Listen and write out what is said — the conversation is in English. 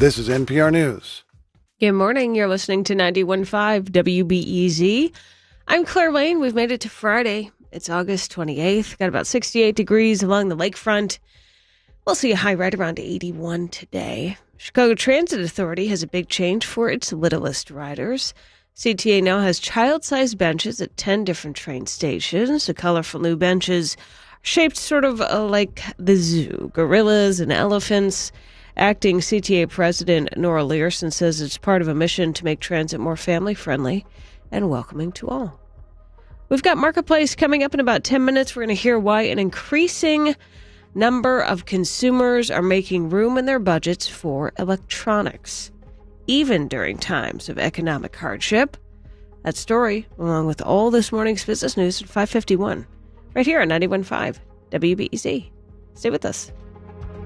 This is NPR News. Good morning. You're listening to 91.5 WBEZ. I'm Claire Lane. We've made it to Friday. It's August 28th. Got about 68 degrees along the lakefront. We'll see a high right around 81 today. Chicago Transit Authority has a big change for its littlest riders. CTA now has child-sized benches at 10 different train stations. The colorful new benches are shaped sort of like the zoo, gorillas and elephants. Acting CTA President Nora Learson says it's part of a mission to make transit more family-friendly and welcoming to all. We've got Marketplace coming up in about 10 minutes. We're going to hear why an increasing number of consumers are making room in their budgets for electronics, even during times of economic hardship. That story, along with all this morning's business news at 5:51, right here on 91.5 WBEZ. Stay with us.